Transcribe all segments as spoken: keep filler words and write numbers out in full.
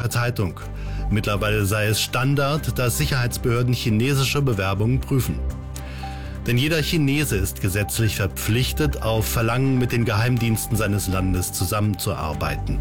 Süddeutsche Zeitung. Mittlerweile sei es Standard, dass Sicherheitsbehörden chinesische Bewerbungen prüfen. Denn jeder Chinese ist gesetzlich verpflichtet, auf Verlangen mit den Geheimdiensten seines Landes zusammenzuarbeiten.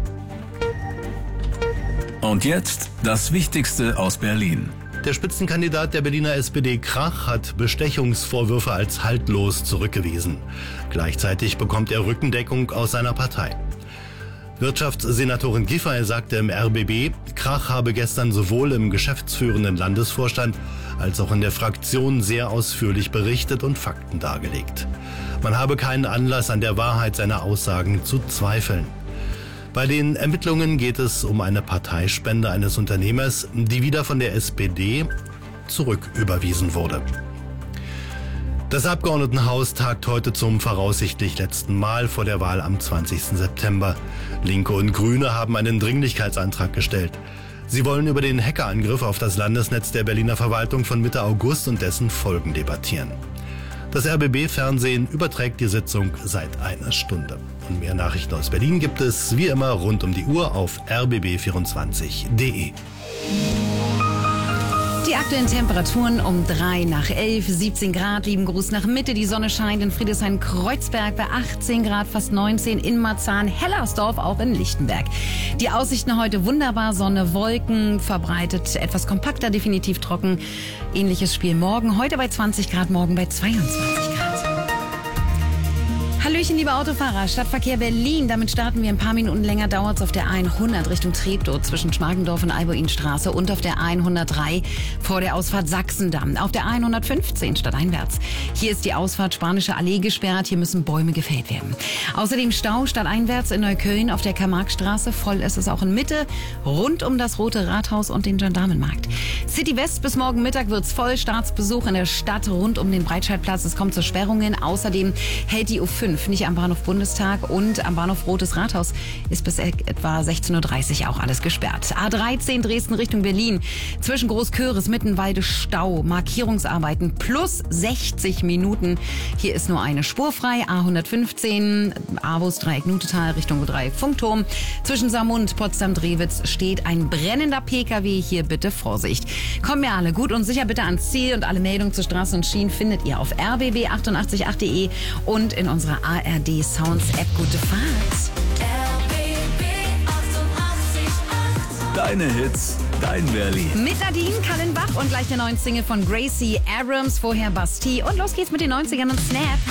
Und jetzt das Wichtigste aus Berlin. Der Spitzenkandidat der Berliner S P D Krach hat Bestechungsvorwürfe als haltlos zurückgewiesen. Gleichzeitig bekommt er Rückendeckung aus seiner Partei. Wirtschaftssenatorin Giffey sagte im R B B, Krach habe gestern sowohl im geschäftsführenden Landesvorstand als auch in der Fraktion sehr ausführlich berichtet und Fakten dargelegt. Man habe keinen Anlass, an der Wahrheit seiner Aussagen zu zweifeln. Bei den Ermittlungen geht es um eine Parteispende eines Unternehmers, die wieder von der S P D zurücküberwiesen wurde. Das Abgeordnetenhaus tagt heute zum voraussichtlich letzten Mal vor der Wahl am zwanzigsten September. Linke und Grüne haben einen Dringlichkeitsantrag gestellt. Sie wollen über den Hackerangriff auf das Landesnetz der Berliner Verwaltung von Mitte August und dessen Folgen debattieren. Das R B B-Fernsehen überträgt die Sitzung seit einer Stunde. Und mehr Nachrichten aus Berlin gibt es wie immer rund um die Uhr auf r b b vierundzwanzig punkt d e. Die aktuellen Temperaturen um drei nach elf, siebzehn Grad, lieben Gruß nach Mitte. Die Sonne scheint in Friedrichshain-Kreuzberg bei achtzehn Grad, fast neunzehn in Marzahn, Hellersdorf, auch in Lichtenberg. Die Aussichten heute wunderbar, Sonne, Wolken, verbreitet, etwas kompakter, definitiv trocken. Ähnliches Spiel morgen, heute bei zwanzig Grad, morgen bei zweiundzwanzig Grad. Hallöchen, liebe Autofahrer, Stadtverkehr Berlin. Damit starten wir ein paar Minuten länger. Dauert es auf der hundert Richtung Treptow zwischen Schmargendorf und Albuinstraße und auf der hundertdrei vor der Ausfahrt Sachsendamm. Auf der hundertfünfzehn stadteinwärts. Hier ist die Ausfahrt Spanische Allee gesperrt. Hier müssen Bäume gefällt werden. Außerdem Stau stadteinwärts in Neukölln auf der Karl-Marx-Straße. Voll ist es auch in Mitte, rund um das Rote Rathaus und den Gendarmenmarkt. City West bis morgen Mittag wird's voll. Staatsbesuch in der Stadt rund um den Breitscheidplatz. Es kommt zu Sperrungen. Außerdem hält die U fünf nicht am Bahnhof Bundestag und am Bahnhof Rotes Rathaus ist bis etwa sechzehn Uhr dreißig auch alles gesperrt. A dreizehn Dresden Richtung Berlin. Zwischen Großköris, Mittenwalde Stau. Markierungsarbeiten plus sechzig Minuten. Hier ist nur eine Spur frei. A hundertfünfzehn, Avus Dreieck Nutetal Richtung Dreieck Funkturm. Zwischen Saarmund, Potsdam-Drewitz steht ein brennender P K W. Hier bitte Vorsicht. Kommen wir alle gut und sicher bitte ans Ziel und alle Meldungen zu Straßen und Schienen findet ihr auf r b b achtundachtzig punkt acht punkt d e und in unserer A R D Sounds App. Gute Fahrt. R B B achtundachtzig Komma acht. Deine Hits, dein Berlin. Mit Nadine Kallenbach und gleich der neuen Single von Gracie Abrams, vorher Bastille. Und los geht's mit den neunzigern und Snap.